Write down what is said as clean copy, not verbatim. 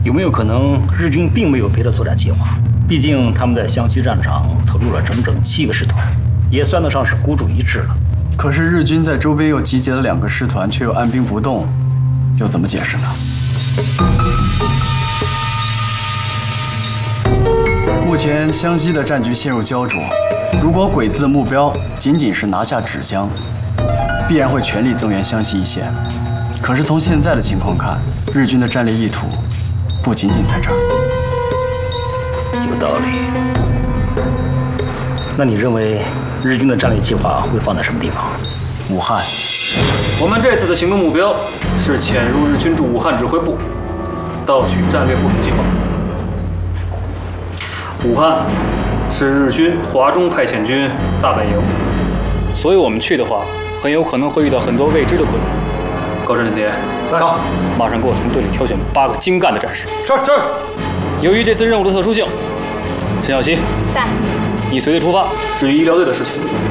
有没有可能日军并没有别的作战计划？毕竟他们在湘西战场投入了整整7个师团，也算得上是孤注一掷了。 可是日军在周边又集结了2个师团，却又按兵不动，又怎么解释呢？目前湘西的战局陷入焦灼，如果鬼子的目标仅仅是拿下芷江，必然会全力增援湘西一线。可是从现在的情况看，日军的战略意图不仅仅在这儿。 有道理。那你认为日军的战略计划会放在什么地方？ 武汉。 我们这次的行动目标是潜入日军驻武汉指挥部，盗取战略部署计划。武汉是日军华中派遣军大本营，所以我们去的话，很有可能会遇到很多未知的困难。高山震天， 到， 马上给我从队里挑选8个精干的战士。 是。 由于这次任务的特殊性，陈小希， 在。 你随队出发。至于医疗队的事情，